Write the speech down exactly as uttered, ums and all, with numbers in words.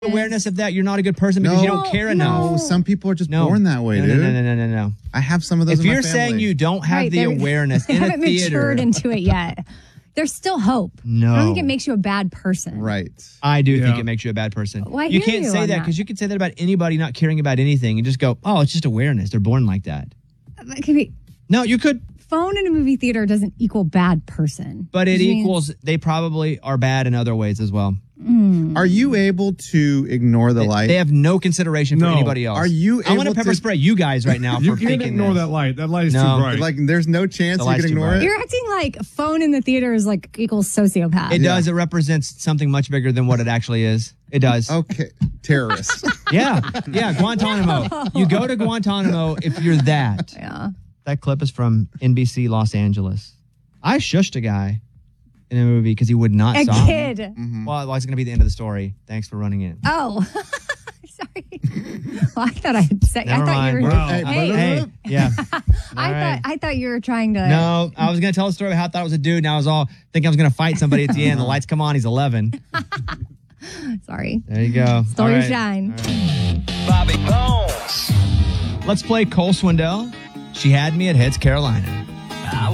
awareness of that, you're not a good person because no, you don't care no. enough. No, some people are just no. born that way, no, dude. No, no, no, no, no, no. I have some of those If in my you're family. saying you don't have right, the awareness they in a haven't theater. matured into it yet. There's still hope. No. I don't think it makes you a bad person. Right. I do Yeah. think it makes you a bad person. Well, I you hear can't you say on that that. because you can say that about anybody not caring about anything and just go, oh, it's just awareness. They're born like that. It could be, No, you could. phone in a movie theater doesn't equal bad person. But it Which means- equals, they probably are bad in other ways as well. Are you able to ignore the light? They have no consideration for No. anybody else. Are you I want to able pepper to- spray you guys right now You for can't thinking ignore this. that light. That light is No. too bright. like, there's no chance The you light's can too ignore bright. it? You're acting like phone in the theater is like equals sociopath. It does. It represents something much bigger than what it actually is. It does. Okay. Terrorists. Yeah. Yeah. Guantanamo. You go to Guantanamo if you're that. Yeah. That clip is from N B C Los Angeles. I shushed a guy in a movie because he would not A stop. kid. Well, well, it's going to be the end of the story. Thanks for running it. Oh. Sorry. Well, I thought I had said. I Never thought mind. you were. Wow. Hey, Hey. Hey. Yeah. I All thought right. I thought you were trying to. No, I was going to tell a story about how I thought it was a dude, and I was all thinking I was going to fight somebody at the end. The lights come on. He's eleven. Sorry. There you go. Stole All your right. shine. Bobby Bones. Let's play Cole Swindell. She had me at Heads Carolina.